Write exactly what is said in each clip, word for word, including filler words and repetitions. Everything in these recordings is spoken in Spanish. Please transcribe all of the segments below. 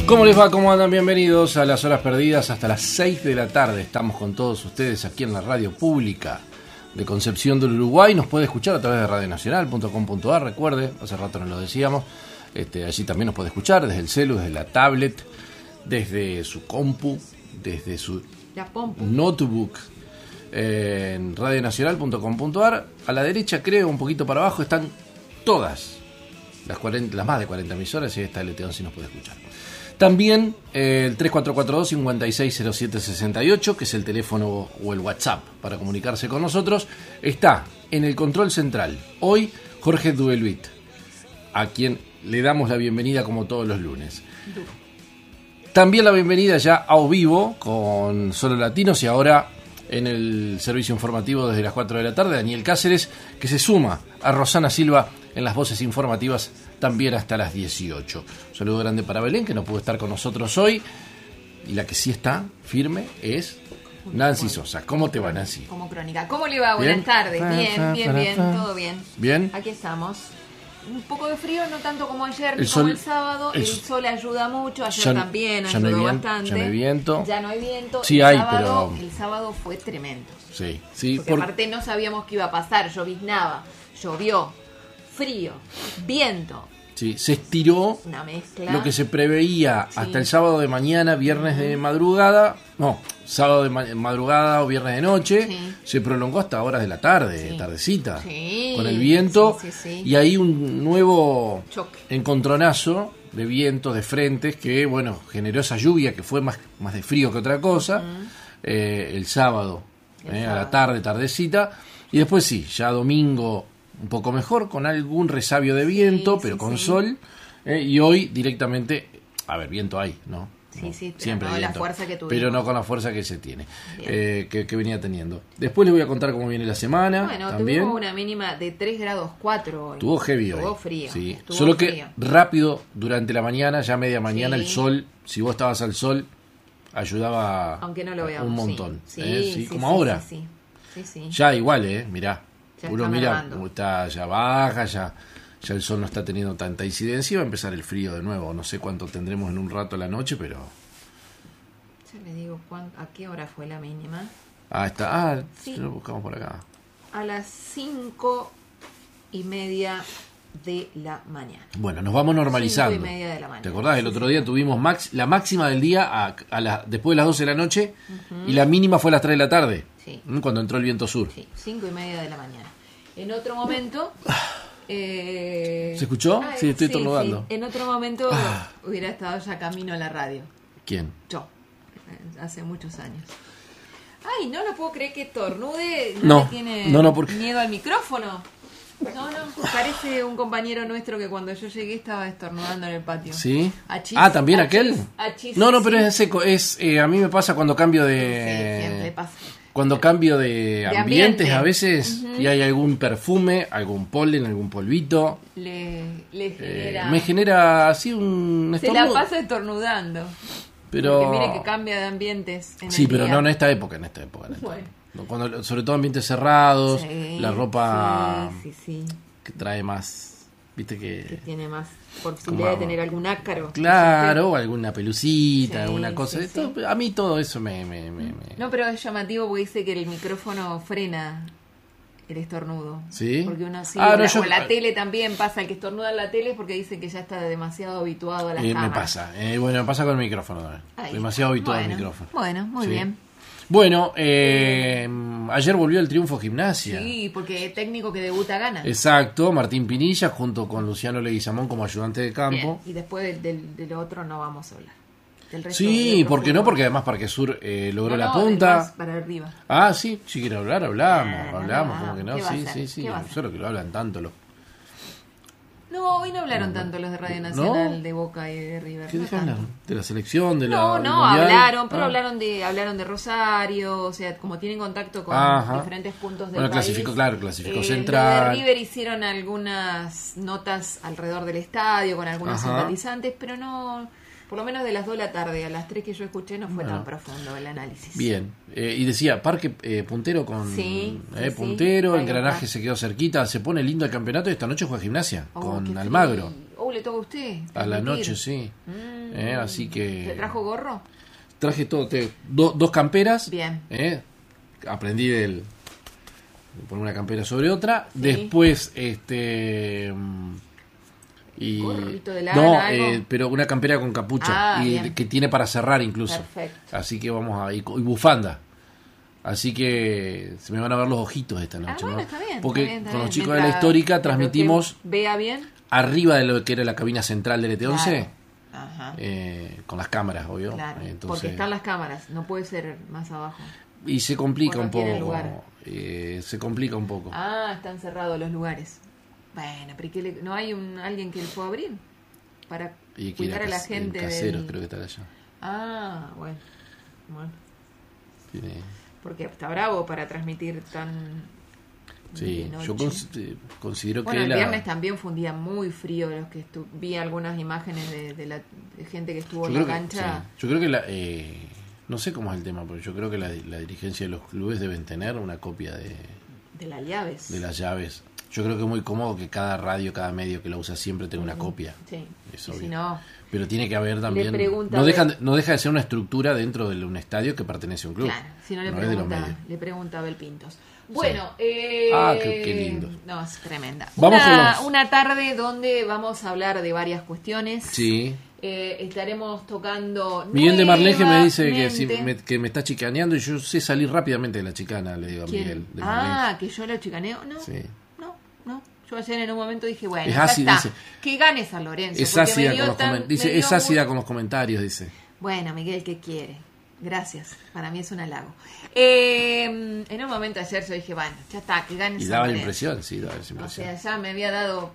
¿Cómo les va? ¿Cómo andan? Bienvenidos a Las Horas Perdidas. Hasta las seis de la tarde estamos con todos ustedes aquí en la radio pública de Concepción del Uruguay. Nos puede escuchar a través de radio nacional punto com punto a r. Recuerde, hace rato nos lo decíamos. Este, allí también nos puede escuchar desde el celu, desde la tablet, desde su compu, desde su notebook. Eh, en radio nacional punto com punto a r. A la derecha, creo, un poquito para abajo, están todas las, cuarenta, las más de cuarenta emisoras, y está el Eteón si nos puede escuchar. También eh, el tres cuatro cuatro dos, cinco seis cero siete seis ocho, que es el teléfono o el WhatsApp para comunicarse con nosotros, está en el control central. Hoy, Jorge Dueluit, a quien le damos la bienvenida como todos los lunes. También la bienvenida ya a O Vivo con Solo Latinos, y ahora en el servicio informativo desde las cuatro de la tarde, Daniel Cáceres, que se suma a Rosana Silva en las voces informativas también hasta las dieciocho. Un saludo grande para Belén, que no pudo estar con nosotros hoy, y la que sí está firme es Nancy Sosa. ¿Cómo te va, Nancy? Como crónica. ¿Cómo le va? Buenas tardes. Bien, bien, bien, todo bien. Bien. Aquí estamos. Un poco de frío, no tanto como ayer, el ni sol, como el sábado. El, el sol ayuda mucho, ayer ya, también ayudó ya no bastante. Ya no hay viento. Ya no hay viento. Sí el hay, sábado, pero... El sábado fue tremendo. Sí, sí. Porque por... aparte no sabíamos qué iba a pasar. Lloviznaba, llovió, frío, viento. Sí, se estiró una mezcla. Lo que se preveía sí. hasta el sábado de mañana, viernes uh-huh. de madrugada, no, sábado de ma- madrugada o viernes de noche, sí. se prolongó hasta horas de la tarde, sí. tardecita, sí. con el viento, sí, sí, sí. y ahí un nuevo choque, encontronazo de vientos, de frentes, que bueno, generó esa lluvia que fue más, más de frío que otra cosa, uh-huh. eh, el sábado, el eh, sábado, a la tarde, tardecita, y después sí, ya domingo un poco mejor, con algún resabio de viento, sí, pero sí, con sí. sol, eh, y hoy directamente, a ver, viento hay, ¿no? Sí, no, sí, siempre no viento, la fuerza que tuvimos. Pero no con la fuerza que se tiene, eh, que, que venía teniendo. Después les voy a contar cómo viene la semana. Bueno, también. Tuvimos una mínima de tres grados cuatro hoy. Tuvo heavy hoy. Tuvo frío. Sí. Tuvo Solo frío. que rápido, durante la mañana, ya media mañana, sí. el sol, si vos estabas al sol, ayudaba aunque no lo veamos, un montón. Sí, ¿eh? sí, sí, sí, como sí, ahora. Sí, sí, sí. Ya igual, ¿eh? Mirá. Ya uno mira, está, ya baja, ya, ya el sol no está teniendo tanta incidencia, va a empezar el frío de nuevo. No sé cuánto tendremos en un rato a la noche, pero... Ya le digo, ¿a qué hora fue la mínima? Ah, está, ah, sí. lo buscamos por acá. A las cinco y media de la mañana. Bueno, nos vamos normalizando. Cinco y media de la mañana. ¿Te acordás? El otro día tuvimos max, la máxima del día a, a la, después de las doce de la noche, uh-huh. y la mínima fue a las tres de la tarde, sí. cuando entró el viento sur. Sí, cinco y media de la mañana. En otro momento... Eh... ¿Se escuchó? Ay, sí, estoy sí, estornudando. Sí. En otro momento ah. hubiera estado ya camino a la radio. ¿Quién? Yo, hace muchos años. Ay, no lo puedo creer que tornude. No, no le tiene no, no, porque... miedo al micrófono. No, no, parece un compañero nuestro que cuando yo llegué estaba estornudando en el patio. ¿Sí? Achis, ah, ¿también achis, aquel? Achis, no, no, sí. pero es seco. Es, eh, a mí me pasa cuando cambio de... Sí, siempre pasa. Cuando cambio de, de ambientes ambiente. a veces, uh-huh. y hay algún perfume, algún polen, algún polvito. Le, le genera... Eh, me genera así un estornudo. Se la pasa estornudando. Pero... Porque mire que cambia de ambientes en Sí, el pero día. no en esta época, en esta época. En esta bueno. época. Cuando, sobre todo ambientes cerrados, sí, la ropa sí, sí, sí. que trae más, viste que... Que tiene más posibilidad de tener algún ácaro. Claro, o alguna pelucita, sí, alguna cosa. Sí, Esto, sí. A mí todo eso me, me, me, me... No, pero es llamativo porque dice que el micrófono frena el estornudo. ¿Sí? Porque uno sí, ah, o, no, la, yo... o la tele también pasa, el que estornuda en la tele es porque dice que ya está demasiado habituado a las eh, cámaras. Me pasa, eh, bueno, me pasa con el micrófono también. Ahí Demasiado está. habituado bueno, al micrófono. Bueno, muy sí. bien. Bueno, eh, ayer volvió el triunfo Gimnasia. Sí, porque técnico que debuta gana. Exacto, Martín Pinilla junto con Luciano Leguizamón como ayudante de campo. Bien. Y después del, del, del otro no vamos a hablar. Del resto Sí, ¿por qué no? fútbol. Porque además Parque Sur eh, logró no, la no, punta. Para arriba. Ah, sí, si quiere hablar, hablamos, Ah, hablamos, no, como que no, ¿qué va a sí, hacer? sí, sí, ¿Qué va a hacer? solo que lo hablan tanto los... No, hoy no hablaron tanto los de Radio Nacional, ¿no? De Boca y de River. ¿Qué no dejan tanto. de la selección, de la No, del no, mundial? hablaron, pero ah. hablaron de hablaron de Rosario, o sea, como tienen contacto con Ajá. diferentes puntos del bueno, país. clasificó, claro, clasificó eh, Central. Los de River hicieron algunas notas alrededor del estadio con algunos Ajá. simpatizantes, pero no... Por lo menos de las dos de la tarde a las tres que yo escuché no fue bueno. tan profundo el análisis. Bien, eh, y decía, Parque eh, puntero con sí, eh, sí, puntero, sí. Engranaje se quedó cerquita, se pone lindo el campeonato y esta noche juega Gimnasia oh, con Almagro. Oh, ¿le toca a usted? A la Permitir. noche, sí. Mm. Eh, así que... ¿Te trajo gorro? Traje todo, te, do, dos camperas. Bien. Eh, aprendí del, de poner una campera sobre otra. Sí. Después, este... Y, ¿Gorrito de lana, no, algo? eh, pero una campera con capucha. Ah, y bien. que tiene para cerrar incluso. Perfecto. Así que vamos a... Y, y bufanda. Así que se me van a ver los ojitos esta noche, Ah, bueno, ¿no? está bien. Porque está bien, está con los bien. chicos Mientras- de la histórica mientras transmitimos que vea bien. arriba de lo que era la cabina central del E T once. Claro. Ajá. Eh, con las cámaras, obvio. Claro, Entonces, porque están las cámaras, no puede ser más abajo. y se complica o no un tiene poco. lugar. Eh, se complica un poco. Ah, están cerrados los lugares. Bueno, pero ¿y qué le- ¿no hay un alguien que le pueda abrir? Para Y que cuidar era a la cas- gente el casero, del- creo que está allá. Ah, bueno. Bueno, Tiene, porque está bravo para transmitir tan sí, de noche. yo cons- eh, considero Bueno, que el la, viernes también fue un día muy frío. Los que estu- vi algunas imágenes de, de la de gente que estuvo yo en creo la que, cancha. sí, yo creo que la, eh, no sé cómo es el tema, pero yo creo que la, la dirigencia de los clubes deben tener una copia de, De las llaves. de las llaves. Yo creo que es muy cómodo que cada radio, cada medio que la usa siempre tenga una Ujú. copia. Sí. Es Y obvio. si no, Pero tiene que haber también... pregunta No, de- dejan, no deja de ser una estructura dentro de un estadio que pertenece a un club. claro, si no le es de los pregunta, medios. le pregunta a Abel Pintos. Bueno, eh, Ah, qué- qué lindo. No, es tremenda. Vamos una, con los- una tarde donde vamos a hablar de varias cuestiones. Sí. Eh, estaremos tocando. Miguel de Marleje me dice que, si nuevamente- me, que me está chicaneando y yo sé salir rápidamente de la chicana, le digo a ¿Quién? Miguel de Ah, Marleje. que yo lo chicaneo. No, Sí. no, no. Yo ayer en un momento dije, bueno, Es ya ácida, está. dice. Que gane San Lorenzo. Es porque me ácida, dio con los, tan- comen- me dice, dio es ácida muy- con los comentarios, dice. Bueno, Miguel, ¿qué quiere? Gracias, para mí es un halago. Eh, en un momento ayer yo dije, bueno, ya está, que gane Y San daba la Lorenzo. impresión, sí, daba esa O impresión. sea, ya me había dado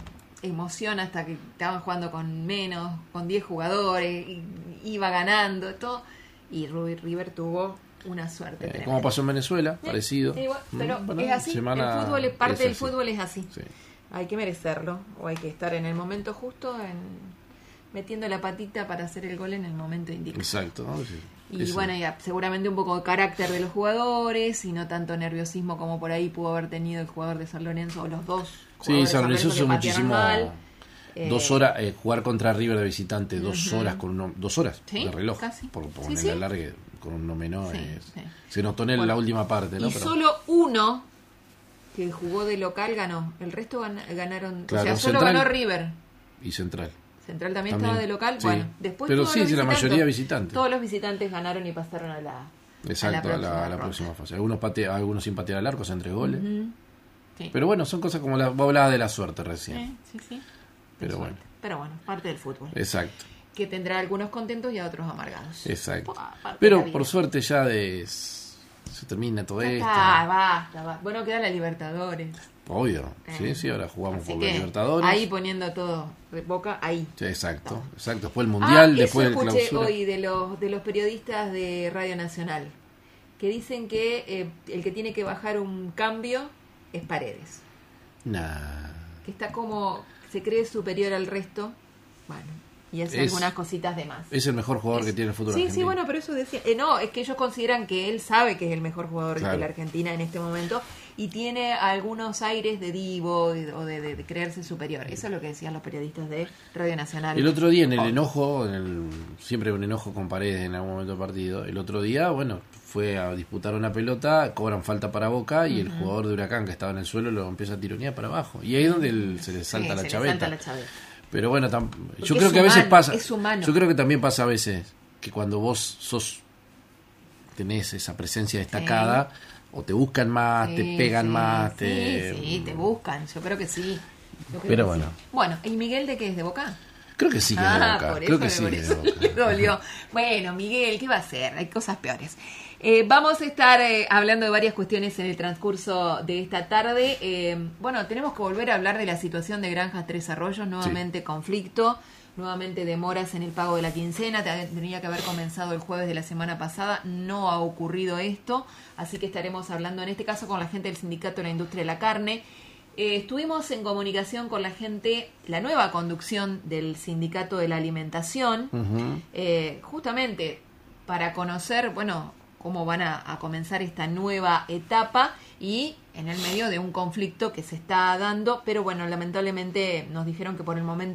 emoción hasta que estaban jugando con menos, con diez jugadores, y iba ganando, todo. Y Ruby River tuvo una suerte. Eh, tremenda. como pasó en Venezuela, Sí, parecido. igual, pero Mm, bueno, es así, semana- el fútbol es parte es del así. fútbol, es así. Sí. Hay que merecerlo, o hay que estar en el momento justo, en metiendo la patita para hacer el gol en el momento indicado. Exacto. ¿no? Sí. Y Eso. bueno, ya, seguramente un poco de carácter de los jugadores y no tanto nerviosismo como por ahí pudo haber tenido el jugador de San Lorenzo o los dos. Sí, jugadores San Lorenzo que hizo patearon muchísimo. mal. Eh, Dos horas, eh, jugar contra River de visitante, dos Ujú. horas con uno, dos horas Sí, de reloj, casi. por, por Sí, poner sí. el alargue con uno menor. Sí, es- sí. Se notó en Bueno, la última parte, ¿no? Y Pero- solo uno que jugó de local ganó. El resto gan- ganaron. Claro, o sea, solo Central- ganó River. y Central. Central también, También, estaba de local. sí. Bueno, después Pero todos sí, los sí, la visitantes- mayoría visitantes. Todos los visitantes ganaron y pasaron a la. Exacto, a la, a la ronda. próxima fase. Algunos, patea, algunos sin patear al arco, se entre goles. Ujú. Sí. Pero bueno, son cosas como la, vos hablabas de la suerte recién. Sí, sí, sí. Pero Suerte. bueno, Pero bueno, parte del fútbol. exacto, Que tendrá algunos contentos y a otros amargados. exacto. Pa- parte de Pero la vida. por suerte ya de, se termina todo Ya esto. está, basta, basta. Bueno, queda la Libertadores. Obvio, Eh. sí, sí, ahora jugamos Así por que los Libertadores. ahí poniendo todo de Boca, ahí. Sí, exacto, No. exacto. Después el Mundial, ah, después el eso escuché clausura. hoy de los, de los periodistas de Radio Nacional, que dicen que eh, el que tiene que bajar un cambio es Paredes. Nah. Que está como, se cree superior al resto. Bueno, y hace Es- algunas cositas de más. Es el mejor jugador Es- que tiene el fútbol Sí, argentino. sí, bueno, pero eso decía. Eh, no, es que ellos consideran que él sabe que es el mejor jugador Claro. de la Argentina en este momento y tiene algunos aires de divo de- o de, de- de creerse superior. Eso es lo que decían los periodistas de Radio Nacional. El otro día en el Oh. enojo, en el, siempre un enojo con Paredes en algún momento del partido, el otro día, bueno, fue a disputar una pelota, cobran falta para Boca y el jugador de Huracán que estaba en el suelo lo empieza a tironear para abajo. Y ahí es donde el- se le salta Sí, la se le chaveta. salta la chaveta. Pero bueno, tam- yo es creo que a veces humano, pasa, es humano. yo creo que también pasa a veces que cuando vos sos, tenés esa presencia destacada, o te buscan más, Sí, te pegan sí, más, sí, te... sí, te buscan. Yo creo que sí. Yo creo Pero que bueno. sí. Bueno, ¿y Miguel de qué es? ¿De Boca? Creo que sí que es de Ah, Boca, por creo eso, que sí por que es eso de Boca. le dolió. Bueno, Miguel, ¿qué va a hacer? Hay cosas peores. Eh, vamos a estar eh, hablando de varias cuestiones en el transcurso de esta tarde. Eh, bueno, tenemos que volver a hablar de la situación de Granjas Tres Arroyos, nuevamente conflicto, nuevamente demoras en el pago de la quincena. Tenía que haber comenzado el jueves de la semana pasada, no ha ocurrido esto, así que estaremos hablando en este caso con la gente del Sindicato de la Industria de la Carne. Eh, estuvimos en comunicación con la gente, la nueva conducción del Sindicato de la Alimentación, Ujú. eh, justamente para conocer, bueno, cómo van a, a comenzar esta nueva etapa y en el medio de un conflicto que se está dando, pero bueno, lamentablemente nos dijeron que por el momento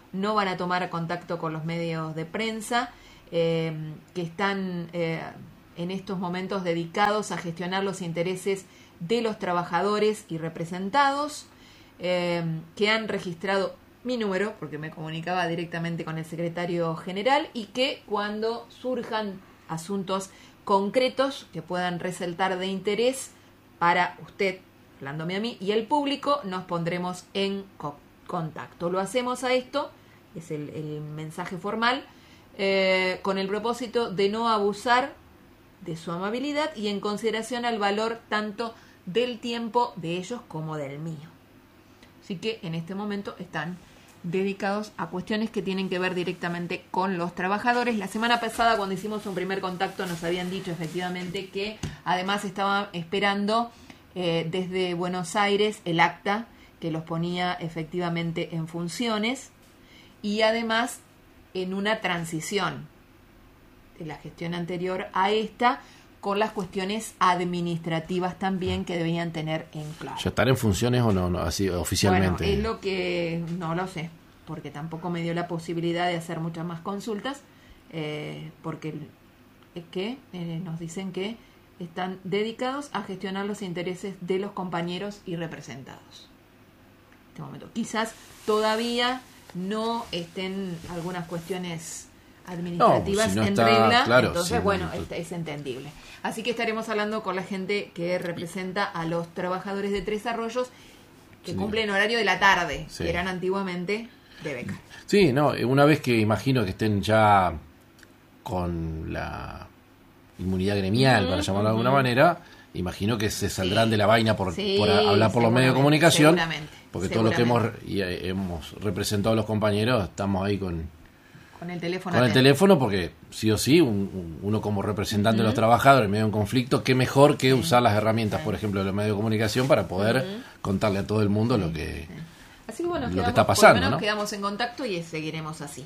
no van a tomar contacto con los medios de prensa, eh, que están eh, en estos momentos dedicados a gestionar los intereses de los trabajadores y representados, eh, que han registrado mi número, porque me comunicaba directamente con el secretario general, y que cuando surjan asuntos concretos que puedan resaltar de interés para usted, hablándome a mí, y el público, nos pondremos en co- contacto. Lo hacemos a esto, es el, el mensaje formal, eh, con el propósito de no abusar de su amabilidad y en consideración al valor tanto del tiempo de ellos como del mío. Así que en este momento están dedicados a cuestiones que tienen que ver directamente con los trabajadores. La semana pasada, cuando hicimos un primer contacto, nos habían dicho efectivamente que además estaban esperando eh, desde Buenos Aires el acta que los ponía efectivamente en funciones y además en una transición de la gestión anterior a esta, con las cuestiones administrativas también que debían tener en claro. ¿Ya están en funciones o no, no así oficialmente? Bueno, es lo que no lo sé, porque tampoco me dio la posibilidad de hacer muchas más consultas, eh, porque es que eh, nos dicen que están dedicados a gestionar los intereses de los compañeros y representados. En este momento, quizás todavía no estén algunas cuestiones administrativas no, si no en está, regla, claro, entonces sí, bueno, no, es, es entendible. Así que estaremos hablando con la gente que representa a los trabajadores de Tres Arroyos que sí. cumplen horario de la tarde, sí. que eran antiguamente de beca. Sí, no, una vez que imagino que estén ya con la inmunidad gremial, uh-huh, para llamarlo uh-huh. de alguna manera, imagino que se saldrán sí. de la vaina por, sí, por hablar por los medios de comunicación, seguramente, porque todo lo que hemos, y hemos representado a los compañeros, estamos ahí con Con el teléfono. Con el teléfono, porque sí o sí, un, un, uno como representante uh-huh. de los trabajadores en medio de un conflicto, qué mejor que sí. usar las herramientas, sí. por ejemplo, de los medios de comunicación para poder uh-huh. contarle a todo el mundo sí. lo que, sí. así que, bueno, lo quedamos, que está pasando. Por lo menos ¿no? quedamos en contacto y seguiremos así.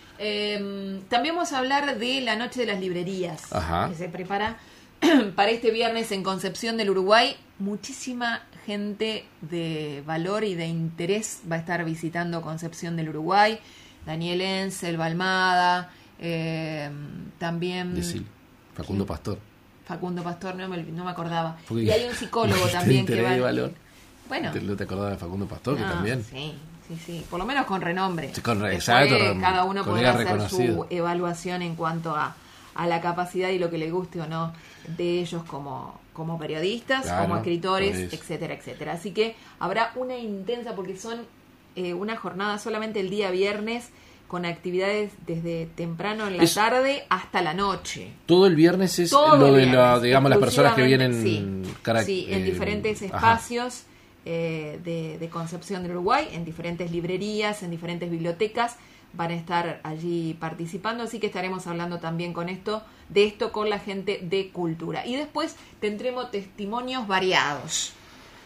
Eh, también vamos a hablar de la Noche de las Librerías, Ajá. que se prepara para este viernes en Concepción del Uruguay. Muchísima gente de valor y de interés va a estar visitando Concepción del Uruguay. Daniel Enz, Elba Almada, eh, también... Decil, Facundo ¿qué? Pastor. Facundo Pastor, no me, no me acordaba. Porque y hay un psicólogo también que va... De valor. Bueno. ¿No te acordabas de Facundo Pastor? No, que también. Sí, sí, sí. Por lo menos con renombre. Sí, con re, exacto. Cada uno podrá hacer su evaluación en cuanto a, a la capacidad y lo que le guste o no de ellos como, como periodistas, claro, como escritores, etcétera, etcétera. Así que habrá una intensa, porque son... Eh, una jornada solamente el día viernes con actividades desde temprano en la es, tarde hasta la noche. Todo el viernes es todo lo de viernes, la, digamos, las personas que vienen sí, carac- sí en eh, diferentes espacios eh, de, de Concepción del Uruguay, en diferentes librerías, en diferentes bibliotecas van a estar allí participando, así que estaremos hablando también con esto, de esto con la gente de cultura. Y después tendremos testimonios variados.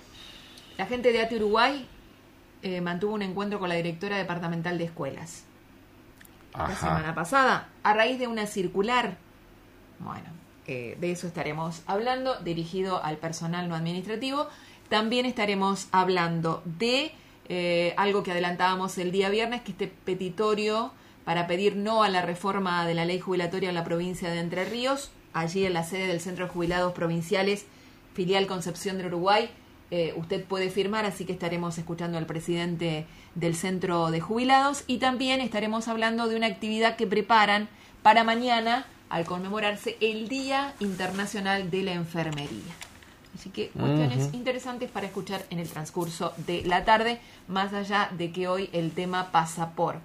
La gente de A T E Uruguay Eh, mantuvo un encuentro con la directora departamental de escuelas Ajá. la semana pasada a raíz de una circular, bueno, eh, de eso estaremos hablando, dirigido al personal no administrativo. También estaremos hablando de eh, algo que adelantábamos el día viernes, que este petitorio para pedir no a la reforma de la ley jubilatoria en la provincia de Entre Ríos, allí en la sede del Centro de Jubilados Provinciales, filial Concepción del Uruguay. Eh, usted puede firmar, así que estaremos escuchando al presidente del Centro de Jubilados y también estaremos hablando de una actividad que preparan para mañana al conmemorarse el Día Internacional de la Enfermería. Así que cuestiones uh-huh. interesantes para escuchar en el transcurso de la tarde, más allá de que hoy el tema pasa por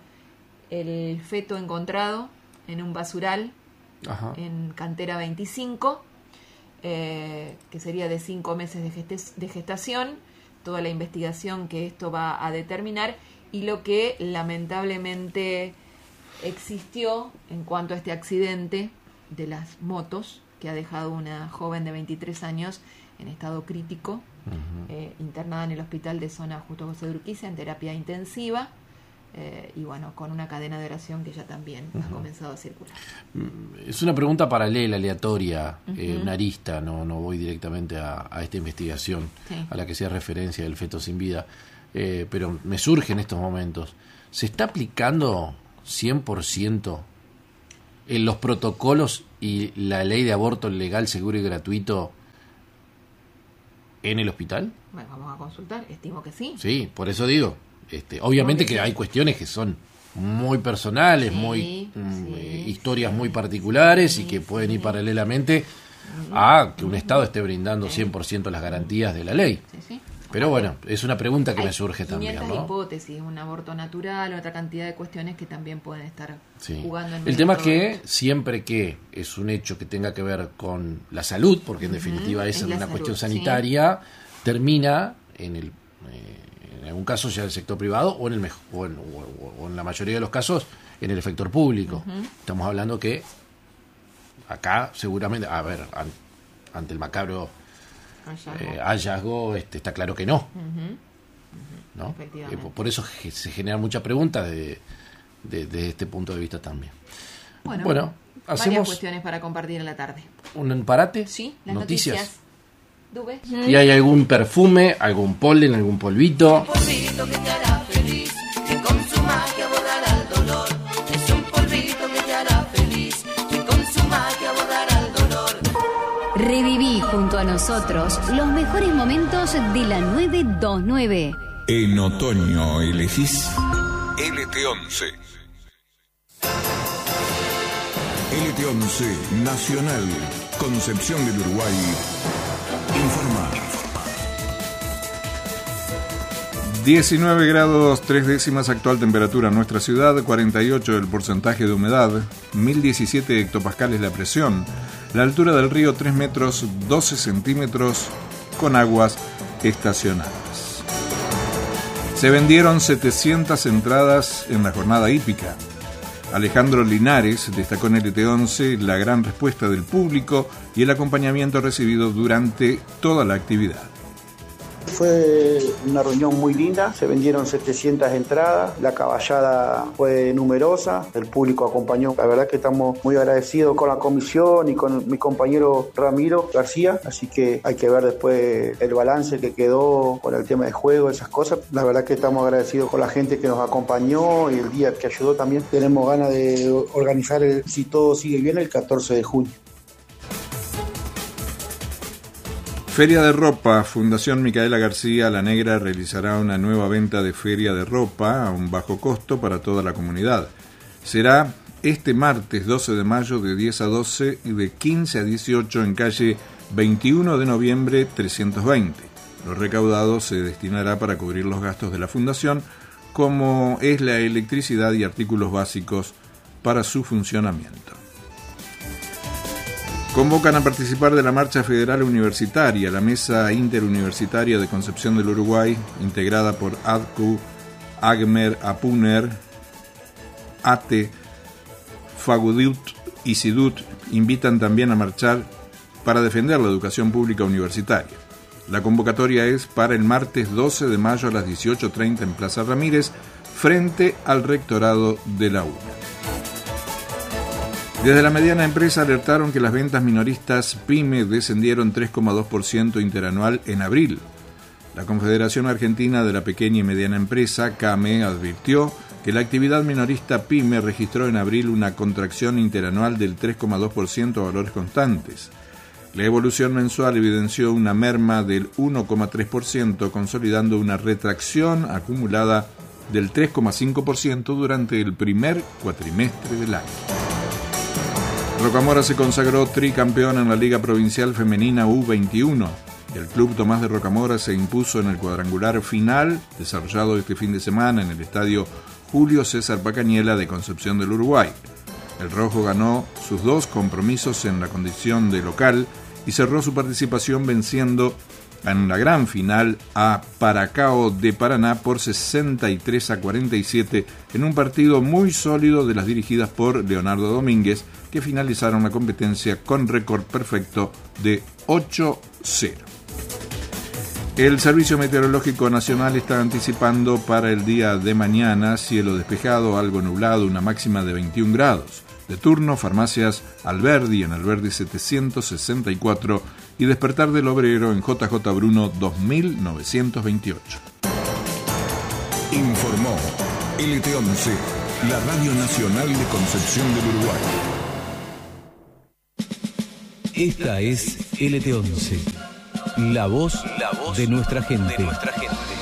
el feto encontrado en un basural Ajá. en Cantera veinticinco, Eh, que sería de cinco meses de, gestes, de gestación, toda la investigación que esto va a determinar y lo que lamentablemente existió en cuanto a este accidente de las motos que ha dejado una joven de veintitrés años en estado crítico, uh-huh. eh, internada en el hospital de zona Justo José de Urquiza en terapia intensiva. Eh, y bueno, con una cadena de oración que ya también uh-huh. ha comenzado a circular. Es una pregunta paralela, aleatoria, uh-huh. eh, una arista, no, no voy directamente a, a esta investigación sí. a la que se hace referencia del feto sin vida, eh, pero me surge en estos momentos, ¿se está aplicando cien por ciento en los protocolos y la ley de aborto legal, seguro y gratuito en el hospital? Bueno, vamos a consultar, estimo que sí. Sí, por eso digo, este, obviamente que, que hay cuestiones que son muy personales, sí, muy mm, sí, eh, historias muy particulares sí, y que pueden ir sí. paralelamente a que un Estado esté brindando cien por ciento las garantías de la ley. Sí, sí. Pero bueno, es una pregunta que hay me surge también, ¿no? hipótesis, un aborto natural, otra cantidad de cuestiones que también pueden estar sí. jugando en el tema es que siempre que es un hecho que tenga que ver con la salud, porque en uh-huh. definitiva es una salud, cuestión sanitaria, sí. termina en el eh, en algún caso ya en el sector privado o en el mejor, o, en, o, o en la mayoría de los casos en el efector público. Uh-huh. Estamos hablando que acá seguramente, a ver, an, ante el macabro hallazgo, eh, hallazgo este, está claro que no. Uh-huh. ¿No? Eh, por eso se generan muchas preguntas de, de, de este punto de vista también. Bueno, bueno hacemos varias cuestiones para compartir en la tarde. ¿Un parate? Sí, las noticias. noticias. ¿Dube? ¿Y hay algún perfume, algún polen, algún polvito? Un polvito que te hará feliz, que con su magia borrará el dolor. Es un polvito que te hará feliz, que con su magia borrará el dolor. Reviví junto a nosotros los mejores momentos de la nueve veintinueve. En otoño elegís L T once. L T once Nacional, Concepción del Uruguay. Informa. diecinueve grados tres décimas actual temperatura en nuestra ciudad, cuarenta y ocho el porcentaje de humedad, mil diecisiete hectopascales la presión, la altura del río tres metros doce centímetros con aguas estacionales. Se vendieron setecientas entradas en la jornada hípica. Alejandro Linares destacó en L T once la gran respuesta del público y el acompañamiento recibido durante toda la actividad. Fue una reunión muy linda, se vendieron setecientas entradas, la caballada fue numerosa, el público acompañó, la verdad que estamos muy agradecidos con la comisión y con mi compañero Ramiro García, así que hay que ver después el balance que quedó con el tema de juego, esas cosas, la verdad que estamos agradecidos con la gente que nos acompañó y el día que ayudó también, tenemos ganas de organizar, el, si todo sigue bien, el catorce de junio. Feria de Ropa. Fundación Micaela García La Negra realizará una nueva venta de feria de ropa a un bajo costo para toda la comunidad. Será este martes doce de mayo de diez a doce y de quince a dieciocho en calle veintiuno de noviembre trescientos veinte. Lo recaudado se destinará para cubrir los gastos de la fundación, como es la electricidad y artículos básicos para su funcionamiento. Convocan a participar de la Marcha Federal Universitaria, la Mesa Interuniversitaria de Concepción del Uruguay, integrada por A D C U, AGMER, APUNER, ATE, FAGUDUT y SIDUT, invitan también a marchar para defender la educación pública universitaria. La convocatoria es para el martes doce de mayo a las dieciocho treinta en Plaza Ramírez, frente al rectorado de la U N A. Desde la mediana empresa alertaron que las ventas minoristas PYME descendieron tres coma dos por ciento interanual en abril. La Confederación Argentina de la Pequeña y Mediana Empresa, CAME, advirtió que la actividad minorista PYME registró en abril una contracción interanual del tres coma dos por ciento a valores constantes. La evolución mensual evidenció una merma del uno coma tres por ciento, consolidando una retracción acumulada del tres coma cinco por ciento durante el primer cuatrimestre del año. Rocamora se consagró tricampeón en la Liga Provincial Femenina U veintiuno. El Club Tomás de Rocamora se impuso en el cuadrangular final, desarrollado este fin de semana en el estadio Julio César Pacañela de Concepción del Uruguay. El rojo ganó sus dos compromisos en la condición de local y cerró su participación venciendo en la gran final a Paracao de Paraná por sesenta y tres a cuarenta y siete en un partido muy sólido de las dirigidas por Leonardo Domínguez, que finalizaron la competencia con récord perfecto de ocho cero. El Servicio Meteorológico Nacional está anticipando para el día de mañana cielo despejado, algo nublado, una máxima de veintiún grados. De turno, farmacias Alberdi en Alberdi setecientos sesenta y cuatro y Despertar del Obrero en J J Bruno dos mil novecientos veintiocho. Informó L T once, la Radio Nacional de Concepción del Uruguay. Esta es L T once, la voz, la voz de nuestra gente. De nuestra gente.